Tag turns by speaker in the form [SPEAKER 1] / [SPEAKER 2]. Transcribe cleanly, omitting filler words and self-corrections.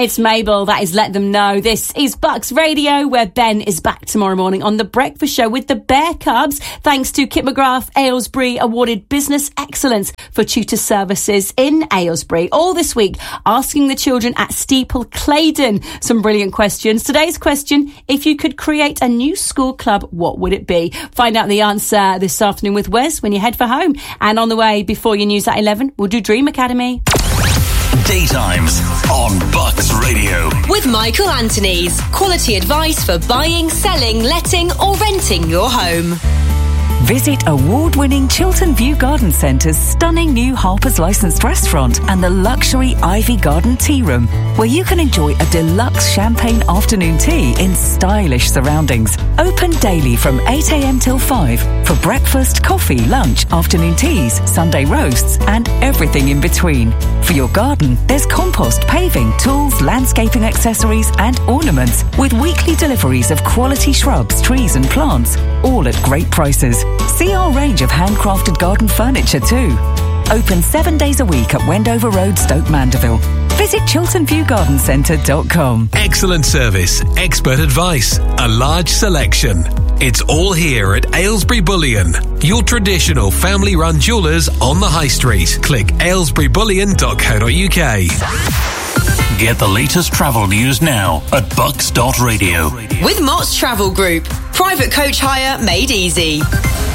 [SPEAKER 1] It's Mabel. That is Let Them Know. This is Bucks Radio, where Ben is back tomorrow morning on The Breakfast Show with the Bear Cubs, thanks to Kit McGrath Aylesbury awarded Business Excellence for tutor services in Aylesbury. All this week, asking the children at Steeple Claydon some brilliant questions. Today's question, if you could create a new school club, what would it be? Find out the answer this afternoon with Wes when you head for home. And on the way, before your news at 11, we'll do Dream Academy.
[SPEAKER 2] Daytimes on Bucks Radio.
[SPEAKER 3] With Michael Anthony's quality advice for buying, selling, letting or renting your home.
[SPEAKER 4] Visit award-winning Chiltern View Garden Centre's stunning new Harper's licensed restaurant and the luxury Ivy Garden Tea Room, where you can enjoy a deluxe champagne afternoon tea in stylish surroundings. Open daily from 8 a.m. till 5 for breakfast, coffee, lunch, afternoon teas, Sunday roasts and everything in between. For your garden, there's compost, paving, tools, landscaping accessories and ornaments with weekly deliveries of quality shrubs, trees and plants, all at great prices. See our range of handcrafted garden furniture too. Open 7 days a week at Wendover Road, Stoke Mandeville. Visit chilternviewgardencentre.com.
[SPEAKER 5] Excellent service, expert advice, a large selection. It's all here at Aylesbury Bullion, your traditional family-run jewellers on the High Street. Click aylesburybullion.co.uk.
[SPEAKER 2] Get the latest travel news now at bucks.radio.
[SPEAKER 3] With Mott's Travel Group. Private coach hire made easy.